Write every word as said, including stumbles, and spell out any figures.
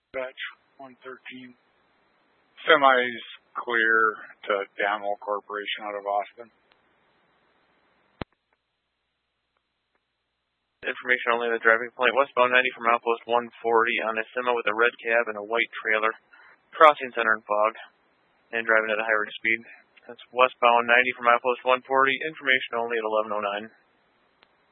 Batch one thirteen. Semis clear to Damel Corporation out of Austin. Information only, the driving point westbound ninety from outpost one forty on a semi with a red cab and a white trailer. Crossing center and fog and driving at a high rate of speed. That's westbound ninety from outpost one forty. Information only at eleven oh nine.